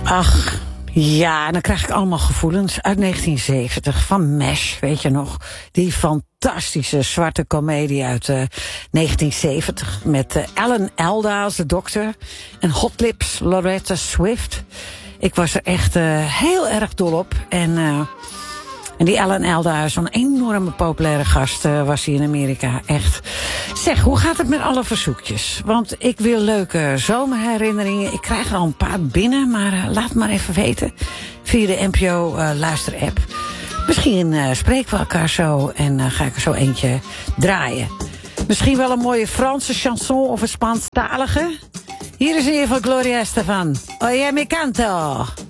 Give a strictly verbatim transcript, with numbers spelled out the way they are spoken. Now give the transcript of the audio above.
Ach, ja, en dan krijg ik allemaal gevoelens uit negentien zeventig van MASH, weet je nog? Die fantastische zwarte komedie uit uh, negentien zeventig met uh, Alan Alda als de dokter en Hot Lips Loretta Swift. Ik was er echt uh, heel erg dol op. En, uh, en die Alan Alda, zo'n enorme populaire gast uh, was hij in Amerika. Echt. Zeg, hoe gaat het met alle verzoekjes? Want ik wil leuke zomerherinneringen. Ik krijg er al een paar binnen, maar uh, laat maar even weten. Via de N P O uh, luisterapp. Misschien uh, spreken we elkaar zo en uh, ga ik er zo eentje draaien. Misschien wel een mooie Franse chanson of een Spaanstalige. Hier is in ieder geval Gloria Estefan. Oye mi canto.